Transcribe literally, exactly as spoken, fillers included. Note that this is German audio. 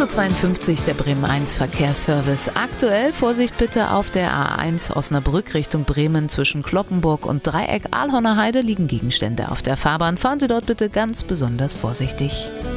Auto zweiundfünfzig, der Bremen eins Verkehrsservice. Aktuell Vorsicht bitte auf der A eins Osnabrück Richtung Bremen zwischen Cloppenburg und Dreieck Ahlhorner Heide liegen Gegenstände auf der Fahrbahn. Fahren Sie dort bitte ganz besonders vorsichtig.